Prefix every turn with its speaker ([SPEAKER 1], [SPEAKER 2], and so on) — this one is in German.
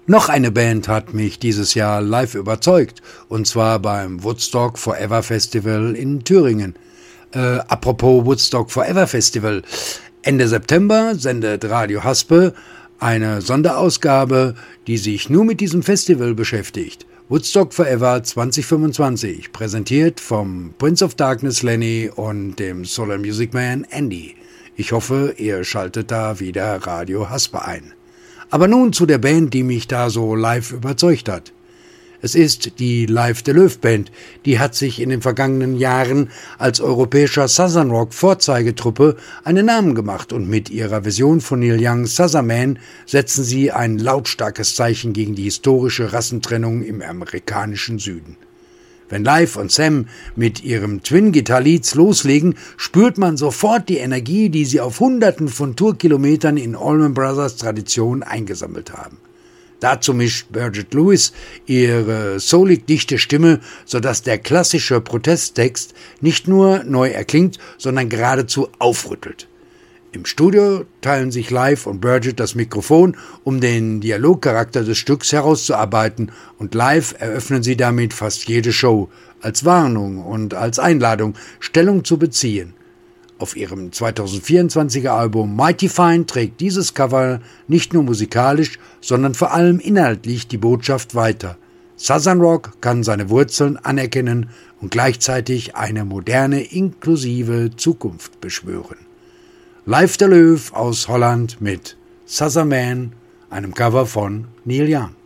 [SPEAKER 1] Noch eine Band hat mich dieses Jahr live überzeugt, und zwar beim Woodstock Forever Festival in Thüringen. Apropos Woodstock Forever Festival. Ende September sendet Radio Haspe eine Sonderausgabe, die sich nur mit diesem Festival beschäftigt. Woodstock Forever 2025, präsentiert vom Prince of Darkness Lenny und dem Solar Music Man Andy. Ich hoffe, ihr schaltet da wieder Radio Haspe ein. Aber nun zu der Band, die mich da so live überzeugt hat. Es ist die Live der Löw Band. Die hat sich in den vergangenen Jahren als europäischer Southern Rock Vorzeigetruppe einen Namen gemacht und mit ihrer Version von Neil Youngs Southern Man setzen sie ein lautstarkes Zeichen gegen die historische Rassentrennung im amerikanischen Süden. Wenn Live und Sam mit ihrem Twin-Guitar-Leads loslegen, spürt man sofort die Energie, die sie auf Hunderten von Tourkilometern in Allman Brothers Tradition eingesammelt haben. Dazu mischt Bridget Lewis ihre soulig dichte Stimme, sodass der klassische Protesttext nicht nur neu erklingt, sondern geradezu aufrüttelt. Im Studio teilen sich Live und Bridget das Mikrofon, um den Dialogcharakter des Stücks herauszuarbeiten, und live eröffnen sie damit fast jede Show, als Warnung und als Einladung, Stellung zu beziehen. Auf ihrem 2024er Album Mighty Fine trägt dieses Cover nicht nur musikalisch, sondern vor allem inhaltlich die Botschaft weiter. Southern Rock kann seine Wurzeln anerkennen und gleichzeitig eine moderne, inklusive Zukunft beschwören. Live der Löw aus Holland mit Southern Man, einem Cover von Neil Young.